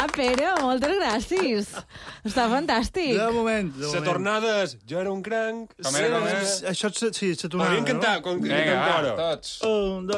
Pere, moltes gràcies. Està fantàstic. De moment. La tornades, jo era un cranc. Això, sí, la tornada. Podríem cantar, Vinga, va, tots. 1, 2...